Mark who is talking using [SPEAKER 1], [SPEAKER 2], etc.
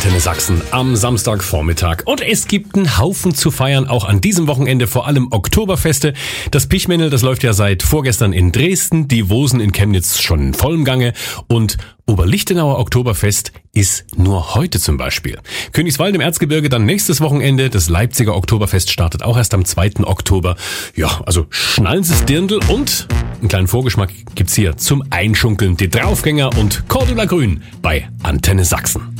[SPEAKER 1] Antenne Sachsen am Samstagvormittag. Und es gibt einen Haufen zu feiern, auch an diesem Wochenende, vor allem Oktoberfeste. Das Pichmännel, das läuft ja seit vorgestern in Dresden, die Wosen in Chemnitz schon in vollem Gange und Oberlichtenauer Oktoberfest ist nur heute zum Beispiel. Königswald im Erzgebirge dann nächstes Wochenende. Das Leipziger Oktoberfest startet auch erst am 2. Oktober. Ja, also schnallen Sie's Dirndl und einen kleinen Vorgeschmack gibt's hier zum Einschunkeln. Die Draufgänger und Cordula Grün bei Antenne Sachsen.